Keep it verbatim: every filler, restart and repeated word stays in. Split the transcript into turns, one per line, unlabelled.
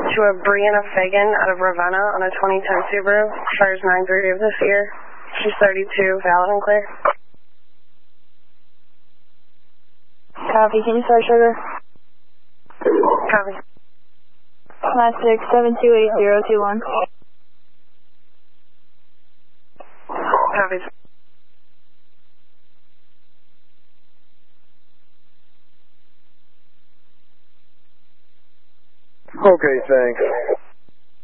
to a Brianna Fagan out of Ravenna on a twenty ten Subaru. Expires nine three of this year. She's thirty-two, valid and clear.
Copy, can you start sugar?
Copy.
Last six, seven two eight zero two one.
Copy.
Okay, thanks.